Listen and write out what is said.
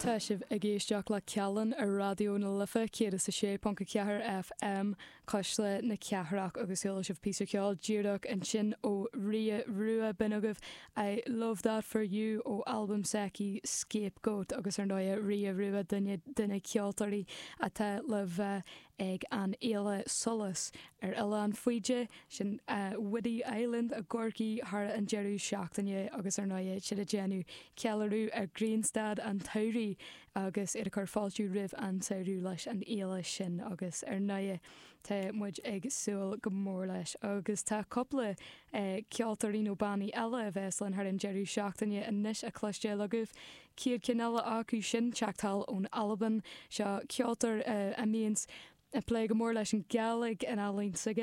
Tá sibh a géisteach le ceallainn ar radio na Lifa céad sa sé Ponca Ceathair FM cosla na ceathraach agus eile sibh písa ceáil díreach an sin ó Ria Rua Binugah. I love that for you ó album Seki Scapegoat agus ar náide Ria Rua duine ceoltarí a tá le bheith ag an éile solas ar eile an faoide sin Woody Island a Gorky Har an Jeru seachtaine agus ar náide siad a déanú cealarú ar Greenstad an Taurí agus ar a chur fáilú rih an saoú leis an éile sin agus ar náide tá muid ag súil go mór leis agus tá coppla ceoltarí nó bannaí eile a bheits len ar an Jeru seachtaine a níos a cloiste agah ciad cinile acu sin teachtal ón Alban seo ceoltar a míons a plé go mór leis an galig an álín